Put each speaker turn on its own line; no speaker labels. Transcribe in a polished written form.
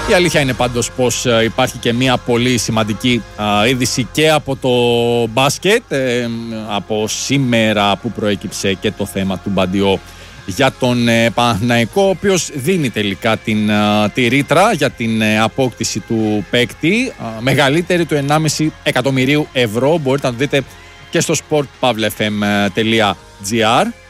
Η αλήθεια είναι πάντως πως υπάρχει και μια πολύ σημαντική είδηση και από το μπάσκετ, από σήμερα που προέκυψε και το θέμα του Μπαντιό για τον Παναθηναϊκό, ο οποίος δίνει τελικά τη ρήτρα για την απόκτηση του παίκτη, μεγαλύτερη του 1,5 εκατομμυρίου ευρώ. Μπορείτε να το δείτε και στο sportpavlefm.gr.